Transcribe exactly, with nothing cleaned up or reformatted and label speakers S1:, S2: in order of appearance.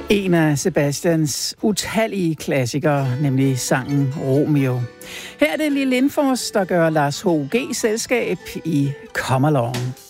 S1: En af Sebastians utallige klassikere, nemlig sangen Romeo. Her er det Lille Lindfors, der gør Lars H G selskab i Come Along.